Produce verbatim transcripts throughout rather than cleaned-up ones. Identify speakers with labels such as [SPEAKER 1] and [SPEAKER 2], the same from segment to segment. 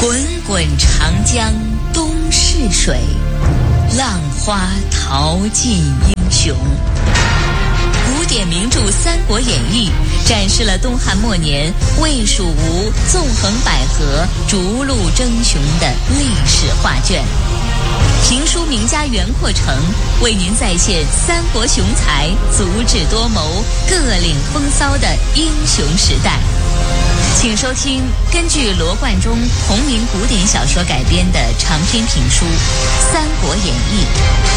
[SPEAKER 1] 滚滚长江东逝水，浪花淘尽英雄。古典名著《三国演义》展示了东汉末年魏蜀吴纵横捭阖、逐鹿争雄的历史画卷。评书名家袁阔成为您再现三国雄才足智多谋、各领风骚的英雄时代。请收听根据罗贯中同名古典小说改编的长篇评书《三国演义》。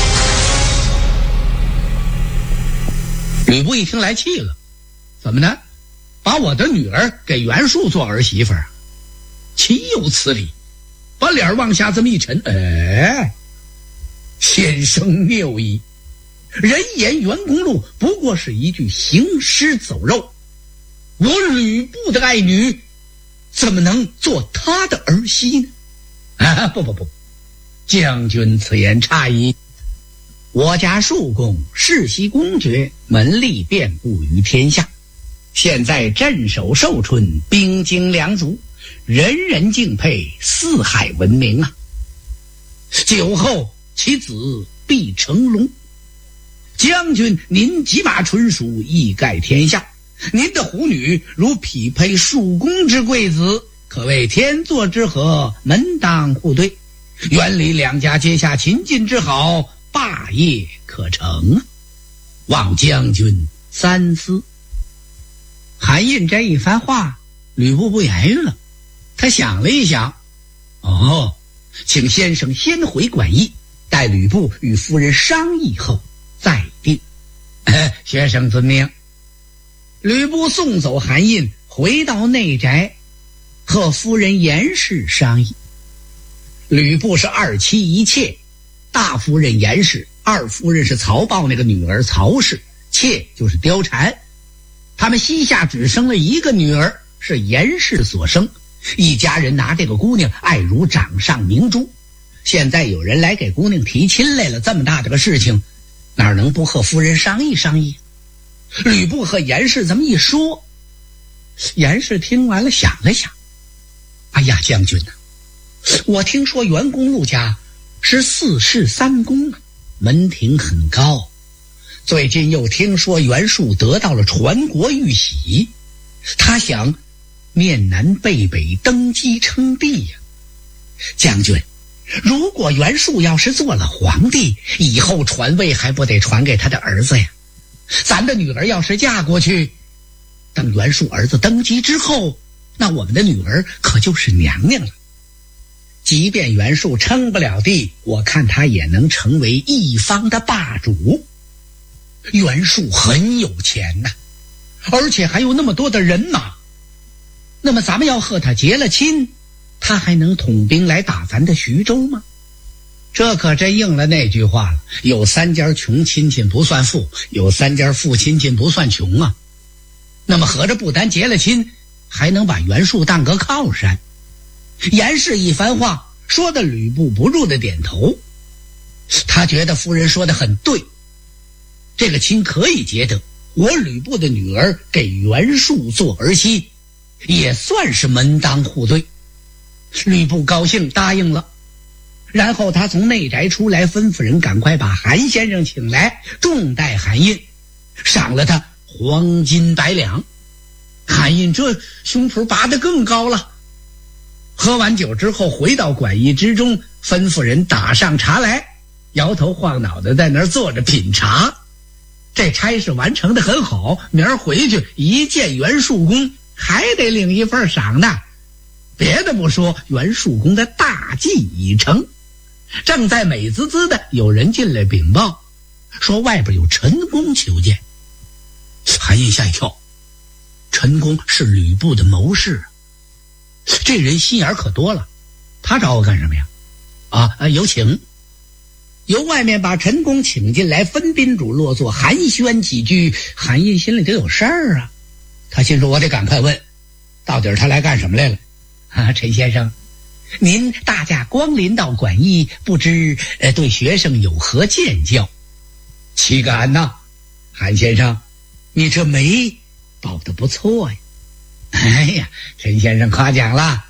[SPEAKER 2] 吕布一听来气了，怎么呢？把我的女儿给袁术做儿媳妇儿，岂有此理！把脸往下这么一沉，哎，先生谬矣。人言袁公路不过是一具行尸走肉，我吕布的爱女怎么能做他的儿媳呢？啊，不不不，将军此言差矣。我家庶公世袭公爵，门第遍布于天下，现在镇守寿春，兵精粮足，人人敬佩，四海闻名啊！久后其子必成龙。将军您骑马纯熟，义盖天下，您的虎女如匹配庶公之贵子，可谓天作之合，门当户对，原理两家结下秦晋之好，霸业可成啊！望将军三思。韩印这一番话，吕布不言语了。他想了一想，哦，请先生先回馆驿，待吕布与夫人商议后再定。学生遵命。吕布送走韩印，回到内宅，和夫人严氏商议。吕布是二妻一妾，大夫人严氏，二夫人是曹豹那个女儿曹氏，妾就是貂蝉。他们膝下只生了一个女儿，是严氏所生。一家人拿这个姑娘爱如掌上明珠。现在有人来给姑娘提亲来了，这么大这个事情，哪能不和夫人商议商议？吕布和严氏这么一说，严氏听完了想了想，哎呀，将军啊，我听说袁公路家是四世三公啊，门庭很高。最近又听说袁术得到了传国玉玺，他想面南背北登基称帝呀。将军，如果袁术要是做了皇帝，以后传位还不得传给他的儿子呀？咱的女儿要是嫁过去，等袁术儿子登基之后，那我们的女儿可就是娘娘了。即便袁术称不了帝，我看他也能成为一方的霸主。袁术很有钱呐、啊，而且还有那么多的人马。那么咱们要和他结了亲，他还能统兵来打咱的徐州吗？这可真应了那句话了，有三家穷亲戚不算富，有三家富亲戚不算穷啊。那么合着不单结了亲，还能把袁术当个靠山。严氏一番话说的吕布不住的点头，他觉得夫人说的很对，这个亲可以结得，我吕布的女儿给袁术做儿媳，也算是门当户对。吕布高兴答应了，然后他从内宅出来，吩咐人赶快把韩先生请来，重待韩印，赏了他黄金百两。韩印这胸脯拔得更高了。喝完酒之后，回到馆驿之中，吩咐人打上茶来，摇头晃脑的在那儿坐着品茶。这差事完成的很好，明儿回去一见袁术公，还得领一份赏呢。别的不说，袁术公的大计已成。正在美滋滋的，有人进来禀报，说外边有陈宫求见。韩印吓一跳，陈宫是吕布的谋士，这人心眼可多了，他找我干什么呀？啊，啊有请。由外面把陈宫请进来，分宾主落座，寒暄几句。韩印心里得有事儿啊，他心说我得赶快问，到底他来干什么来了？啊，陈先生，您大驾光临到馆驿，不知呃对学生有何见教？岂敢呐，韩先生，你这眉报得不错呀。哎呀，陈先生夸奖了。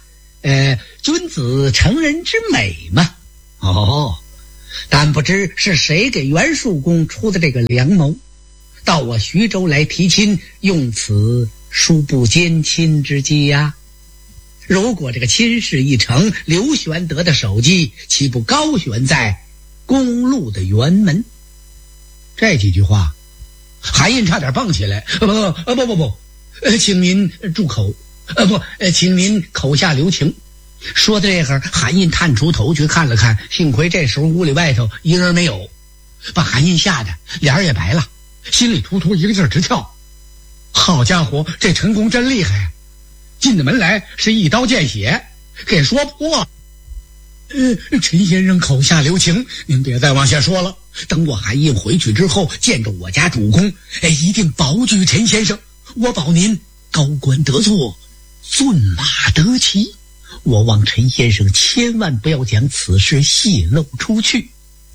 [SPEAKER 2] 呃，君子成人之美嘛。哦，但不知是谁给袁术公出的这个良谋，到我徐州来提亲，用此殊不奸亲之计呀、啊。如果这个亲事一成，刘玄德的首级岂不高悬在公路的辕门？这几句话，韩印差点蹦起来。不不不不不，呃，请您住口。呃不，呃，请您口下留情。说到这会儿，韩印探出头去看了看，幸亏这时候屋里外头一人没有，把韩印吓得脸儿也白了，心里突突一个劲儿直跳。好家伙，这陈宫真厉害！进的门来是一刀见血，给说破。呃，陈先生口下留情，您别再往下说了。等我韩印回去之后，见着我家主公，哎，一定保举陈先生。我保您高官得坐，骏马得骑。我望陈先生千万不要将此事泄露出去。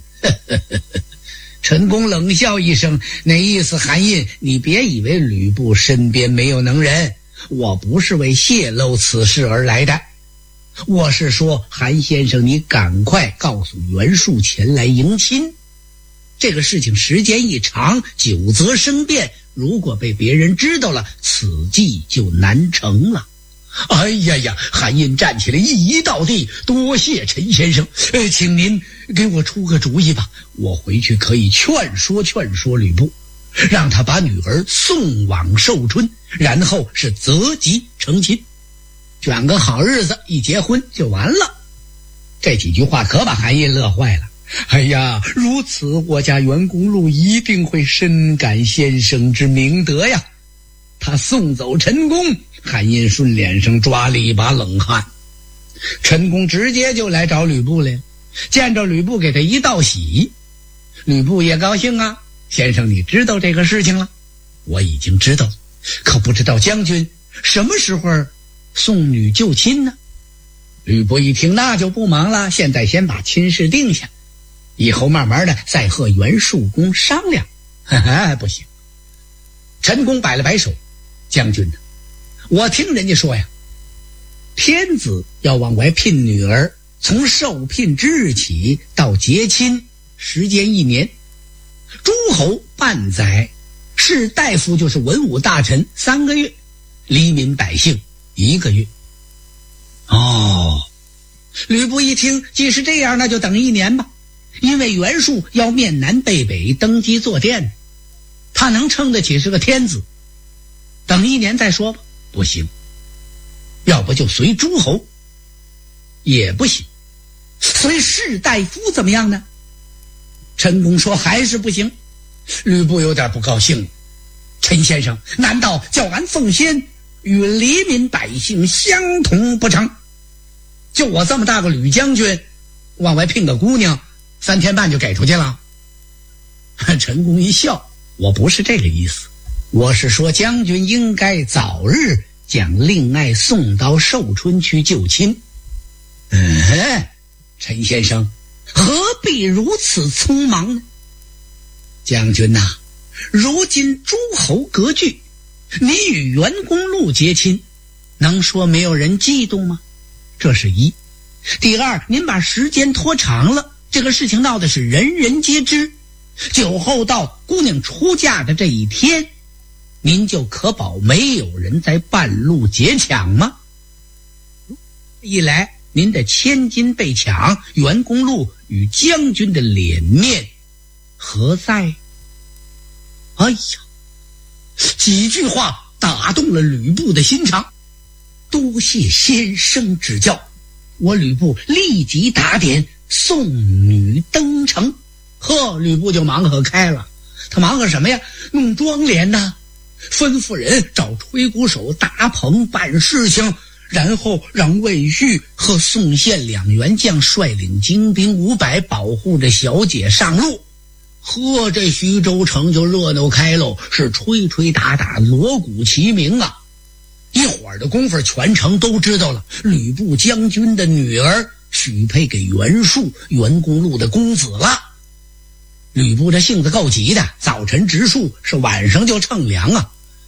[SPEAKER 2] 陈宫冷笑一声，那意思韩印，你别以为吕布身边没有能人，我不是为泄露此事而来的。我是说，韩先生，你赶快告诉袁术前来迎亲。这个事情时间一长，久则生变，如果被别人知道了，此计就难成了。哎呀呀！韩印站起来一一倒地，多谢陈先生，呃，请您给我出个主意吧，我回去可以劝说劝说吕布，让他把女儿送往寿春，然后是择吉成亲，选个好日子一结婚就完了。这几句话可把韩印乐坏了。哎呀，如此我家袁公路一定会深感先生之明德呀。他送走陈宫，韩印顺脸上抓了一把冷汗。陈宫直接就来找吕布来，见着吕布给他一道喜。吕布也高兴啊，先生你知道这个事情了？我已经知道，可不知道将军什么时候送女就亲呢？吕布一听，那就不忙了，现在先把亲事定下，以后慢慢的再和袁术公商量。哈哈，不行。陈宫摆了摆手，将军呢，我听人家说呀，天子要往外聘女儿，从受聘之日起到结亲，时间一年；诸侯半载，士大夫就是文武大臣三个月，黎民百姓一个月。哦，吕布一听，既是这样，那就等一年吧，因为袁术要面南背北登基坐殿，他能撑得起是个天子，等一年再说吧。不行，要不就随诸侯，也不行，随士大夫怎么样呢？陈宫说还是不行。吕布有点不高兴了，陈先生，难道叫俺奉先与黎民百姓相同不成？就我这么大个吕将军，往外聘个姑娘，三天半就给出去了？陈宫一笑，我不是这个意思，我是说将军应该早日将令爱送到寿春去就亲。嗯，陈先生何必如此匆忙呢？将军呐、啊，如今诸侯割据，你与袁公路结亲，能说没有人嫉妒吗？这是一。第二，您把时间拖长了，这个事情闹的是人人皆知，酒后到姑娘出嫁的这一天，您就可保没有人在半路劫抢吗？一来您的千金被抢，袁公路与将军的脸面何在？哎呀，几句话打动了吕布的心肠。多谢先生指教，我吕布立即打点送女登城。呵，吕布就忙活开了。他忙活什么呀？弄妆奁呐，吩咐人找吹鼓手搭棚办事情，然后让魏续和宋宪两员将率领精兵五百保护着小姐上路。呵，这徐州城就热闹开喽，是吹吹打打，锣鼓齐鸣啊！一会儿的功夫，全城都知道了，吕布将军的女儿许配给袁术，袁公路的公子了。吕布这性子够急的，早晨植树，是晚上就乘凉啊。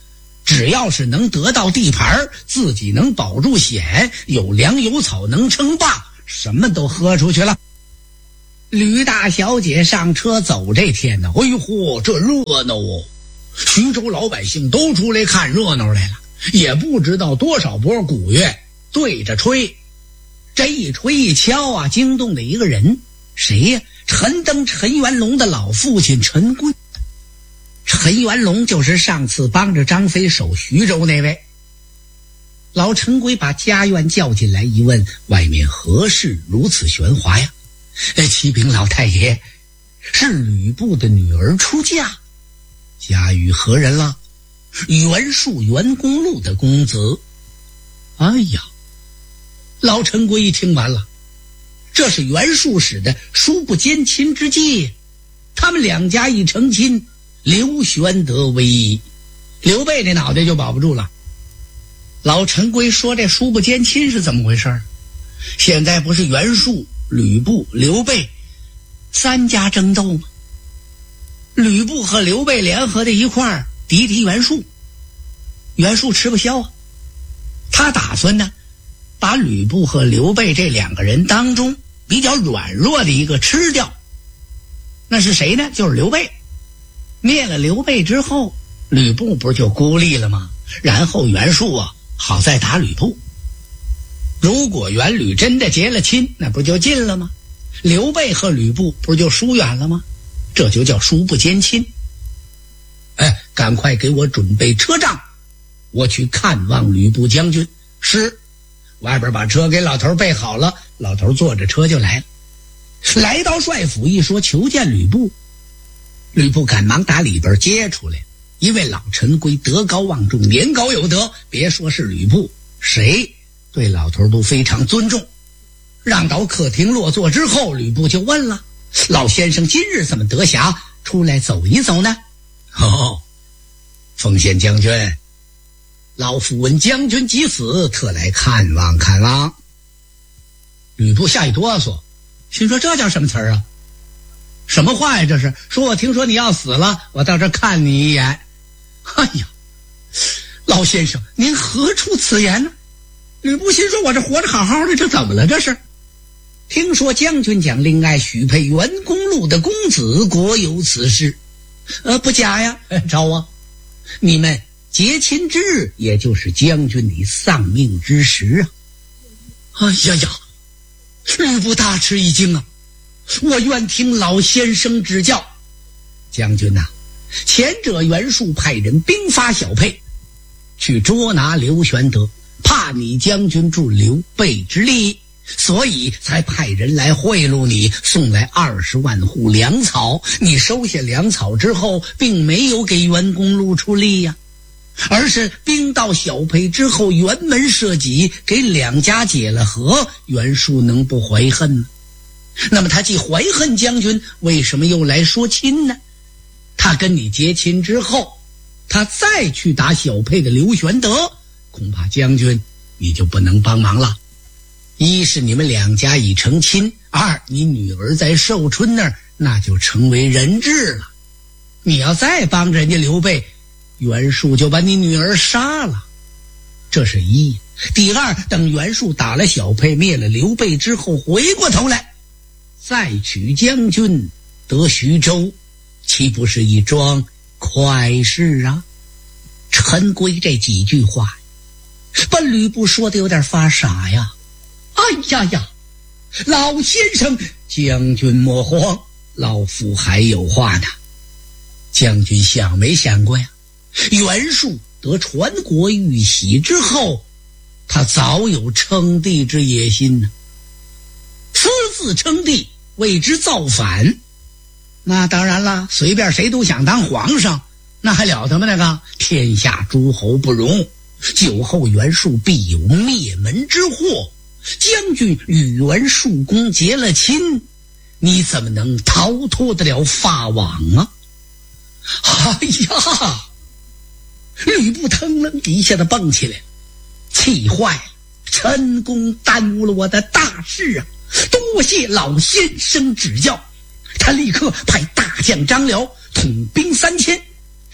[SPEAKER 2] 只要是能得到地盘，自己能保住险，有粮有草能称霸，什么都喝出去了。吕大小姐上车走这天呢，哎呦嚯，这热闹哦！徐州老百姓都出来看热闹来了，也不知道多少波鼓乐对着吹，这一吹一敲啊，惊动了一个人，谁呀？陈登陈元龙的老父亲陈贵。陈元龙就是上次帮着张飞守徐州那位。老陈规把家院叫进来一问，外面何事如此喧哗呀？启禀老太爷，是吕布的女儿出嫁，嫁与何人了？袁术袁公路的公子。哎呀，老陈规一听完了，这是袁术使的叔不兼亲之计，他们两家一成亲，刘玄德为一，刘备这脑袋就保不住了。老陈规说这叔不兼亲是怎么回事？现在不是袁术、吕布、刘备三家争斗吗？吕布和刘备联合在一块儿敌敌袁术，袁术吃不消啊，他打算呢把吕布和刘备这两个人当中比较软弱的一个吃掉。那是谁呢？就是刘备。灭了刘备之后，吕布不是就孤立了吗？然后袁术啊好再打吕布。如果袁吕真的结了亲，那不就近了吗？刘备和吕布不就疏远了吗？这就叫叔不兼亲。哎，赶快给我准备车仗，我去看望吕布将军。是，外边把车给老头备好了，老头坐着车就来了。来到帅府一说求见吕布，吕布赶忙打里边接出来，因为老陈规德高望重，年高有德，别说是吕布，谁对老头都非常尊重。让到客厅落座之后，吕布就问了：老先生今日怎么得暇出来走一走呢？哦，奉献将军，老夫闻将军即死，特来看望看望。吕布吓一哆嗦，心说这叫什么词儿啊？什么话呀这是？说我听说你要死了，我到这看你一眼。哎呀，老先生您何出此言呢？吕布心说我这活着好好的，这怎么了这是？听说将军将另爱许配袁公路的公子，果有此事？呃，不假呀，招啊！你们结亲之日，也就是将军你丧命之时啊！哎呀呀，吕布大吃一惊啊！我愿听老先生指教。将军呐、啊，前者袁术派人兵发小沛，去捉拿刘玄德，怕你将军助刘备之力，所以才派人来贿赂你，送来二十万户粮草。你收下粮草之后，并没有给袁公路出力呀、啊，而是兵到小沛之后，辕门射戟，给两家解了和，袁术能不怀恨吗？那么他既怀恨将军，为什么又来说亲呢？他跟你结亲之后，他再去打小沛的刘玄德，恐怕将军你就不能帮忙了。一是你们两家已成亲，二你女儿在寿春那儿，那就成为人质了。你要再帮人家刘备，袁术就把你女儿杀了。这是一。第二，等袁术打了小沛，灭了刘备之后，回过头来再娶将军得徐州，岂不是一桩快事啊？陈规这几句话把吕布说的有点发傻呀。哎呀呀，老先生将军莫慌，老夫还有话呢。将军想没想过呀，袁术得传国玉玺之后，他早有称帝之野心呢。私自称帝谓之造反，那当然了，随便谁都想当皇上，那还了得吗？那个天下诸侯不容，酒后袁术必有灭门之祸。将军与袁术公结了亲，你怎么能逃脱得了法网啊？哎呀，吕布腾楞一下子蹦起来，气坏了，陈公耽误了我的大事啊，多谢老先生指教。他立刻派大将张辽统兵三千，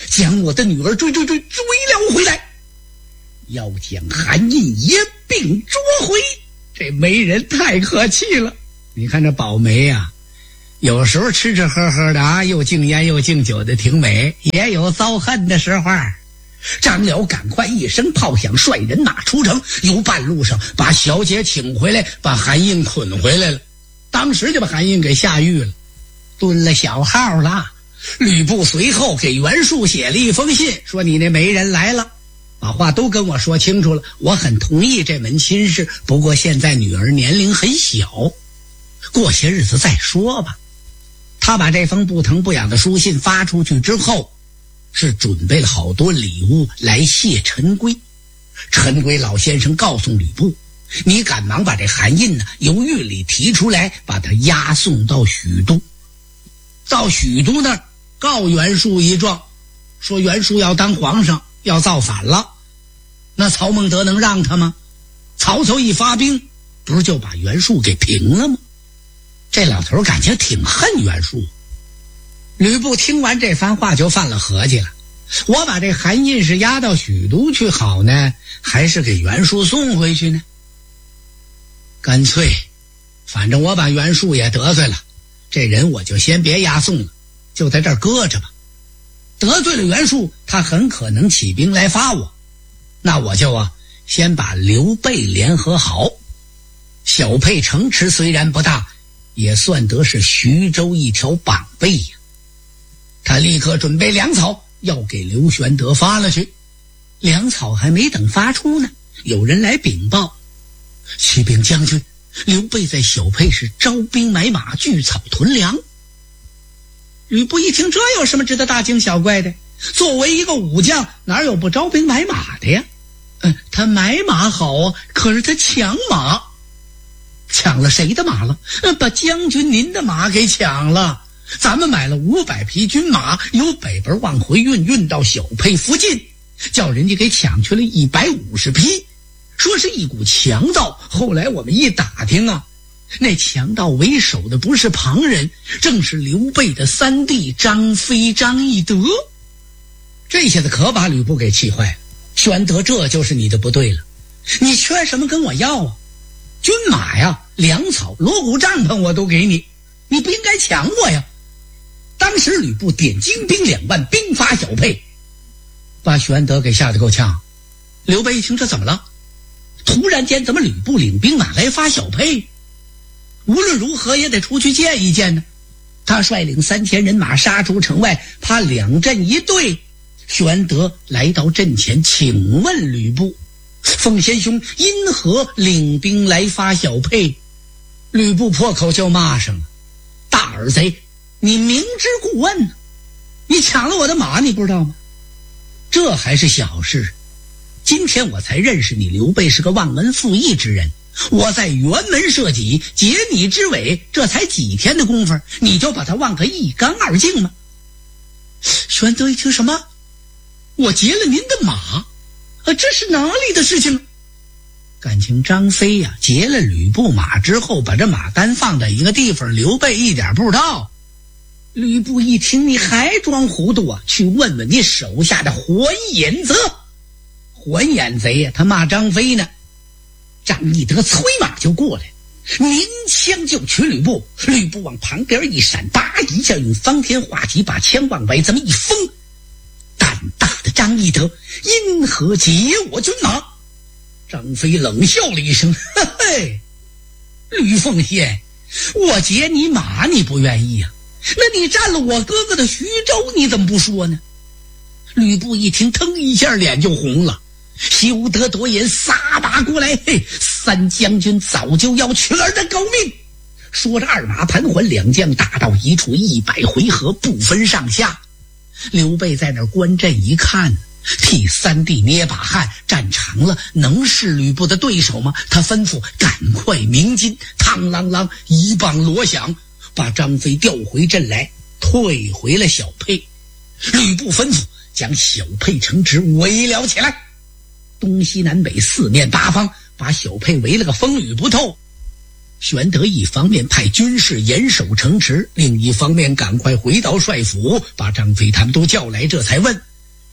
[SPEAKER 2] 将我的女儿追追追追了回来，要将韩印也并捉回。这媒人太客气了，你看这宝梅啊，有时候吃吃喝喝的啊，又敬烟又敬酒的挺美，也有遭恨的时候。张辽赶快一声炮响，率人马出城，由半路上把小姐请回来，把韩印捆回来了。当时就把韩印给下狱了，蹲了小号了。吕布随后给袁术写了一封信，说你那媒人来了，把话都跟我说清楚了，我很同意这门亲事，不过现在女儿年龄很小，过些日子再说吧。他把这封不疼不痒的书信发出去之后，是准备了好多礼物来谢陈规。陈规老先生告诉吕布，你赶忙把这韩印呢由狱里提出来，把他押送到许都。到许都那儿告袁术一状，说袁术要当皇上，要造反了。那曹孟德能让他吗？曹操一发兵，不是就把袁术给平了吗？这老头感情挺恨袁术。吕布听完这番话就犯了合计了，我把这韩印是押到许都去好呢，还是给袁术送回去呢？干脆反正我把袁术也得罪了，这人我就先别押送了，就在这儿搁着吧。得罪了袁术，他很可能起兵来发我，那我就啊先把刘备联合好。小沛城池虽然不大，也算得是徐州一条膀臂呀。他立刻准备粮草，要给刘玄德发了去。粮草还没等发出呢，有人来禀报，启禀将军，刘备在小沛是招兵买马，聚草屯粮。吕布一听，这有什么值得大惊小怪的？作为一个武将，哪有不招兵买马的呀？嗯，他买马好啊，可是他抢马，抢了谁的马了？把将军您的马给抢了。咱们买了五百匹军马，由北边往回运，运到小沛附近，叫人家给抢去了一百五十匹，说是一股强盗。后来我们一打听啊，那强盗为首的不是旁人，正是刘备的三弟张飞张翼德。这下子可把吕布给气坏了。玄德，这就是你的不对了，你缺什么跟我要啊？军马呀，粮草，锣鼓帐篷我都给你，你不应该抢我呀。当时吕布点精兵两万，兵发小沛，把玄德给吓得够呛。刘备一听，这怎么了？突然间怎么吕布领兵马来发小沛？无论如何也得出去见一见呢。他率领三千人马杀出城外，怕两阵一对。玄德来到阵前，请问吕布，奉先兄因何领兵来发小沛？吕布破口就骂上了，大耳贼，你明知故问，你抢了我的马，你不知道吗？这还是小事，今天我才认识你刘备是个忘恩负义之人，我在辕门射戟，截你之尾，这才几天的功夫，你就把他忘个一干二净吗？玄德一听，什么？我劫了您的马啊，这是哪里的事情？感情张飞呀、啊，劫了吕布马之后，把这马单放在一个地方，刘备一点不知道。吕布一听，你还装糊涂啊？去问问你手下的火眼贼。火眼贼呀、啊，他骂张飞呢。张翼德催马就过来，鸣枪就取吕布。吕布往旁边一闪，叭一下用方天画戟把枪往外这么一封。胆大的张翼德，因何劫我军马？张飞冷笑了一声，嘿嘿，吕奉先，我劫你马你不愿意啊？那你占了我哥哥的徐州，你怎么不说呢？吕布一听，腾一下脸就红了，休得多言，撒把过来！嘿，三将军早就要取儿的狗命！说着，二马盘桓，两将打到一处，一百回合不分上下。刘备在那儿观阵一看，替三弟捏把汗，战长了能是吕布的对手吗？他吩咐赶快鸣金，嘡啷啷一棒锣响，把张飞调回阵来，退回了小沛。吕布吩咐将小沛城池围了起来，东西南北四面八方把小沛围了个风雨不透。玄德一方面派军士严守城池，另一方面赶快回到帅府，把张飞他们都叫来，这才问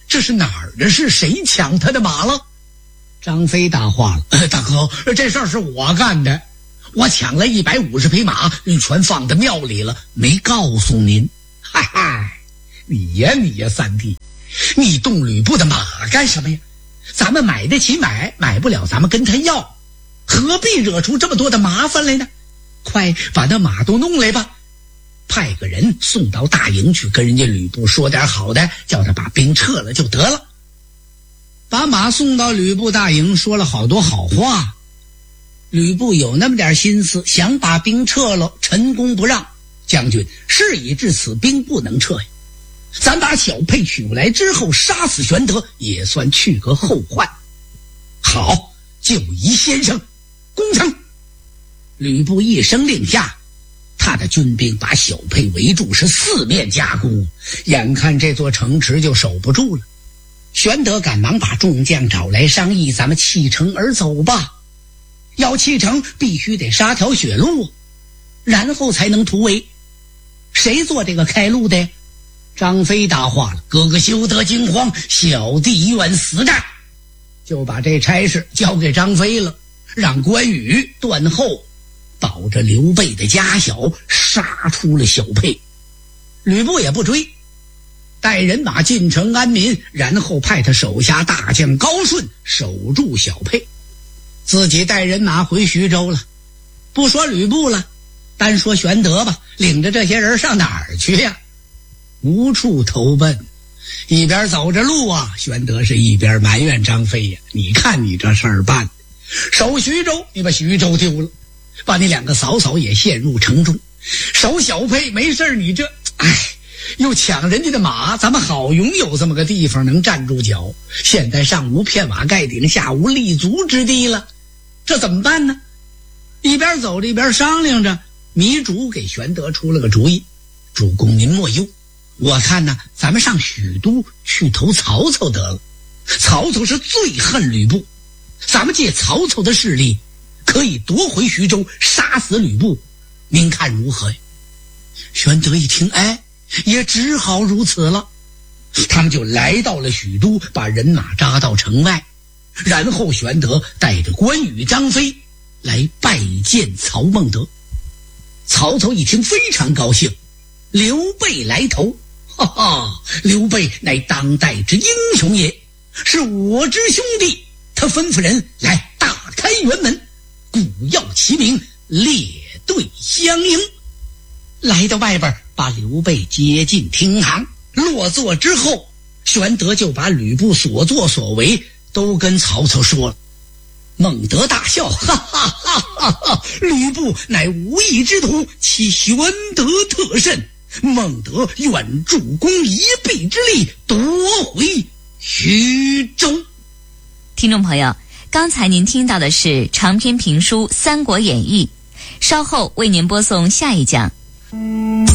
[SPEAKER 2] 这是哪儿的事？谁抢他的马了？张飞大话了、呃、大哥，这事儿是我干的，我抢了一百五十匹马，全放在庙里了，没告诉您。嗨嗨，你呀你呀三弟，你动吕布的马干什么呀？咱们买得起买，买不了咱们跟他要，何必惹出这么多的麻烦来呢？快把那马都弄来吧，派个人送到大营去，跟人家吕布说点好的，叫他把兵撤了就得了。把马送到吕布大营，说了好多好话。吕布有那么点心思，想把兵撤了，陈宫不让。将军，事已至此，兵不能撤呀。咱把小沛取过来之后，杀死玄德，也算去个后患。好，就宜先生，攻城！吕布一声令下，他的军兵把小沛围住，是四面夹攻，眼看这座城池就守不住了。玄德赶忙把众将找来商议，咱们弃城而走吧。要弃城，必须得杀条血路，然后才能突围。谁做这个开路的？张飞大话了，哥哥休得惊慌，小弟愿死战。就把这差事交给张飞了，让关羽断后，保着刘备的家小，杀出了小沛。吕布也不追，带人马进城安民，然后派他手下大将高顺守住小沛，自己带人马回徐州了。不说吕布了，单说玄德吧，领着这些人上哪儿去呀？无处投奔。一边走着路啊，玄德是一边埋怨张飞呀，你看你这事儿办，守徐州你把徐州丢了，把你两个嫂嫂也陷入城中，守小沛没事你这哎，又抢人家的马，咱们好拥有这么个地方能站住脚，现在上无片瓦盖顶，下无立足之地了，这怎么办呢？一边走着一边商量着，糜竺给玄德出了个主意，主公您莫忧，我看呢，咱们上许都去投曹操得了。曹操是最恨吕布，咱们借曹操的势力，可以夺回徐州，杀死吕布，您看如何呀？玄德一听，哎，也只好如此了。他们就来到了许都，把人马扎到城外，然后玄德带着关羽、张飞来拜见曹孟德。曹操一听非常高兴，刘备来投，哈哈，刘备乃当代之英雄也，是我之兄弟。他吩咐人来大开辕门，鼓噪齐鸣，列队相迎。来到外边，把刘备接进厅堂，落座之后，玄德就把吕布所作所为都跟曹操说了。孟德大笑，哈哈哈哈哈！吕布乃无义之徒，其玄德特甚。孟德愿助公一臂之力，夺回徐州。
[SPEAKER 1] 听众朋友，刚才您听到的是长篇评书《三国演义》，稍后为您播送下一讲。